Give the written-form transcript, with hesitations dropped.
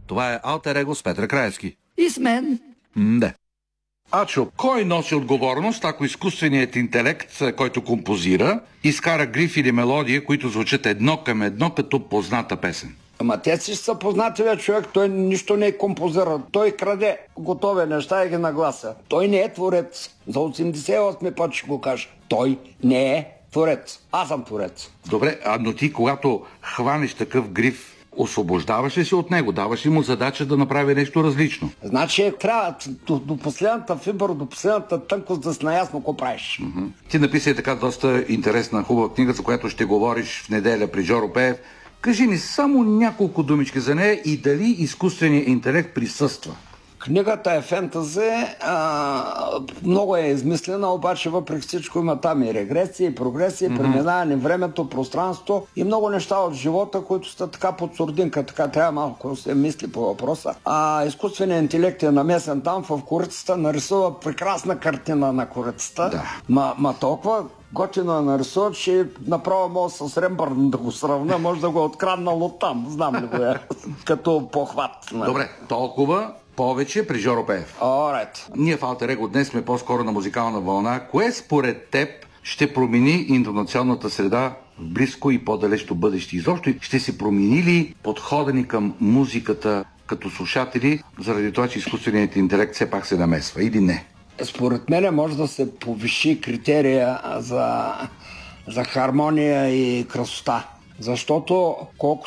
Това е Алтер Его с Петър Краевски. И с мен. Да. Ачо, кой носи отговорност, ако изкуственият интелект, който композира, изкара гриф или мелодия, които звучат едно към едно като позната песен? Ама те си са познатия човек, той нищо не е композира. Той краде готови неща и ги наглася. Той не е творец. За 88 път ще го кажа. Той не е творец. Аз съм творец. Добре, но ти когато хванеш такъв гриф, освобождаваш ли се от него? Даваш ли му задача да направи нещо различно? Значи трябва до последната фибра, до последната тънкост да си наясно какво правиш. Ти написа така доста интересна, хубава книга, за която ще говориш в неделя при Жоро Пеев. Кажи ми само няколко думички за нея и дали изкуственият интелект присъства. Книгата е фентази, много е измислена, обаче въпреки всичко има там и регресия, и прогресия, и преминаване времето, пространство и много неща от живота, които са така под сурдинка, така трябва малко да се мисли по въпроса. Изкуственият интелект е намесен там в корицата, нарисува прекрасна картина на корицата. Да. Ма толкова готино нарисува, че направо мога с Рембърн да го сравня, може да го е откраднал от там, знам ли го е, като похват. Добре, толкова повече при Жоро Пеев. Alright. Ние в Алтер Его днес сме по-скоро на музикална вълна. Кое според теб ще промени интонационната среда в близко и по-далечно бъдеще? Изобщо ще се промени ли подхода ни към музиката като слушатели, заради това, че изкуственият интелект все пак се намесва или не? Според мен може да се повиши критерия за хармония и красота. Защото колкото